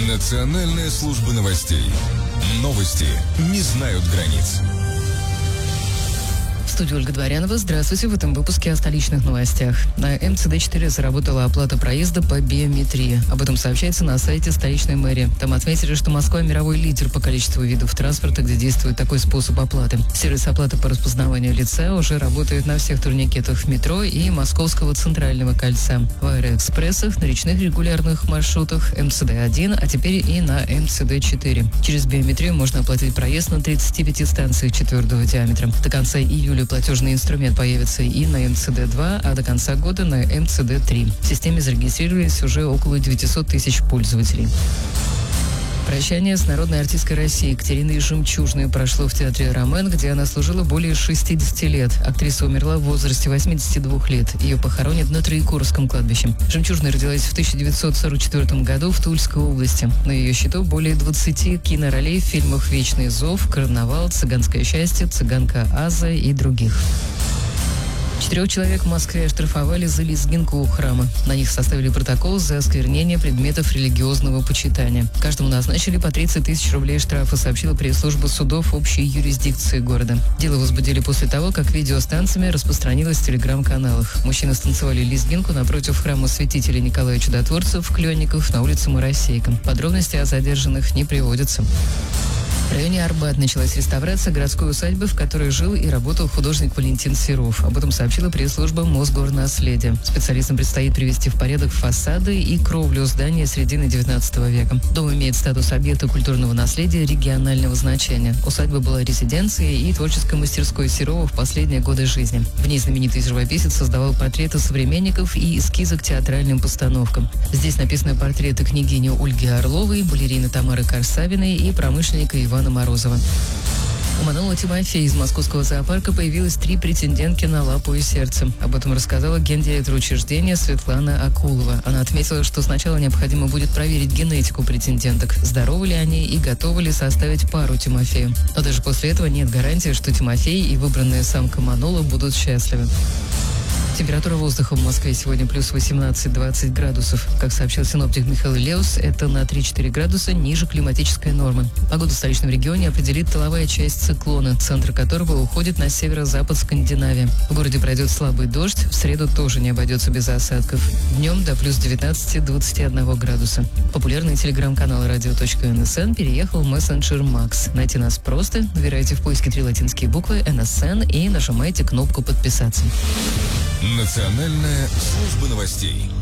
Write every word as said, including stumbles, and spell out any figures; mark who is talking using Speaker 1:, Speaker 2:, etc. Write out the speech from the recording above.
Speaker 1: Национальная служба новостей. Новости не знают границ.
Speaker 2: В студии Ольга Дворянова. Здравствуйте. В этом выпуске о столичных новостях. На эм цэ дэ четыре заработала оплата проезда по биометрии. Об этом сообщается на сайте столичной мэрии. Там отметили, что Москва мировой лидер по количеству видов транспорта, где действует такой способ оплаты. Сервис оплаты по распознаванию лица уже работает на всех турникетах метро и Московского центрального кольца, в аэроэкспрессах, на речных регулярных маршрутах эм цэ дэ один, а теперь и на эм цэ дэ четыре. Через биометрию можно оплатить проезд на тридцати пяти станциях четвертого диаметра. До конца июля платежный инструмент появится и на эм цэ дэ два, а до конца года на эм цэ дэ три. В системе зарегистрировались уже около девятисот тысяч пользователей. Прощание с народной артисткой России Екатериной Жемчужной прошло в театре «Ромен», где она служила более шестидесяти лет. Актриса умерла в возрасте восьмидесяти двух лет. Ее похоронят на Троекуровском кладбище. Жемчужная родилась в тысяча девятьсот сорок четвёртом году в Тульской области. На ее счету более двадцати киноролей в фильмах «Вечный зов», «Карнавал», «Цыганское счастье», «Цыганка Аза» и других. Четырех человек в Москве оштрафовали за лезгинку у храма. На них составили протокол за осквернение предметов религиозного почитания. Каждому назначили по тридцать тысяч рублей штрафа, сообщила пресс-служба судов общей юрисдикции города. Дело возбудили после того, как видео с танцами распространилось в телеграм-каналах. Мужчины станцевали лезгинку напротив храма святителя Николая Чудотворца в Клённиках на улице Моросейка. Подробности о задержанных не приводятся. В районе Арбат началась реставрация городской усадьбы, в которой жил и работал художник Валентин Серов. Об этом сообщила пресс-служба Мосгорнаследия. Специалистам предстоит привести в порядок фасады и кровлю здания середины девятнадцатого века. Дом имеет статус объекта культурного наследия регионального значения. Усадьба была резиденцией и творческой мастерской Серова в последние годы жизни. В ней знаменитый живописец создавал портреты современников и эскизы к театральным постановкам. Здесь написаны портреты княгини Ольги Орловой, балерины Тамары Корсавиной и промышленника Ивана Морозова. У Манола Тимофея из московского зоопарка появилось три претендентки на лапу и сердце. Об этом рассказала гендиректор учреждения Светлана Акулова. Она отметила, что сначала необходимо будет проверить генетику претенденток, здоровы ли они и готовы ли составить пару Тимофею. Но даже после этого нет гарантии, что Тимофей и выбранная самка Манола будут счастливы. Температура воздуха в Москве сегодня плюс восемнадцать-двадцать градусов. Как сообщил синоптик Михаил Леус, это на три-четыре градуса ниже климатической нормы. Погоду в столичном регионе определит тыловая часть циклона, центр которого уходит на северо-запад Скандинавии. В городе пройдет слабый дождь, в среду тоже не обойдется без осадков. Днем до плюс девятнадцати-двадцати одного градуса. Популярный телеграм-канал радио точка эн эс эн переехал в мессенджер Макс. Найти нас просто. Набирайте в поиске три латинские буквы эн эс эн и нажимайте кнопку «Подписаться».
Speaker 1: Национальная служба новостей.